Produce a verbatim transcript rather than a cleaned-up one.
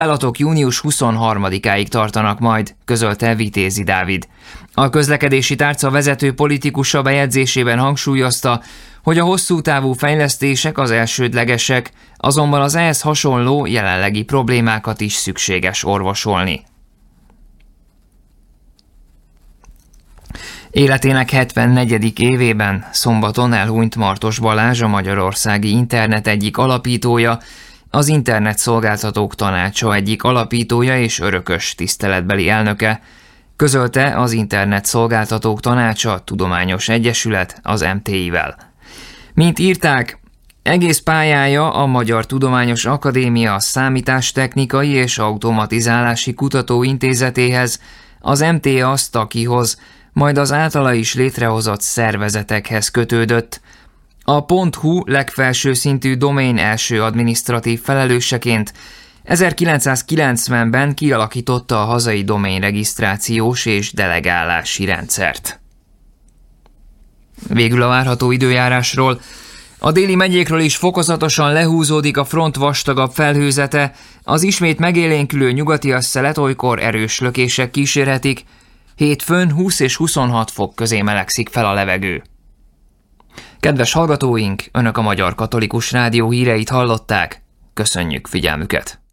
vizsgálatok június huszonharmadikáig tartanak majd, közölte Vitézi Dávid. A közlekedési tárca vezető politikusa bejegyzésében hangsúlyozta, hogy a hosszú távú fejlesztések az elsődlegesek, azonban az ehhez hasonló jelenlegi problémákat is szükséges orvosolni. Életének hetvennegyedik évében szombaton elhunyt Martos Balázs, a Magyarországi Internet egyik alapítója, az Internet Szolgáltatók Tanácsa egyik alapítója és örökös tiszteletbeli elnöke, közölte az Internet Szolgáltatók Tanácsa Tudományos Egyesület az em té i-vel. Mint írták, egész pályája a Magyar Tudományos Akadémia Számítástechnikai és Automatizálási Kutatóintézetéhez, az em té i asztakihoz, majd az általa is létrehozott szervezetekhez kötődött. A .hu legfelső szintű domain első adminisztratív felelőseként ezerkilencszázkilencvenben kialakította a hazai domainregisztrációs és delegálási rendszert. Végül a várható időjárásról. A déli megyékről is fokozatosan lehúzódik a front vastagabb felhőzete, az ismét megélénkülő nyugati asszelet olykor erős lökések kísérhetik, hétfőn húsz és huszonhat fok közé melegszik fel a levegő. Kedves hallgatóink, Önök a Magyar Katolikus Rádió híreit hallották, köszönjük figyelmüket!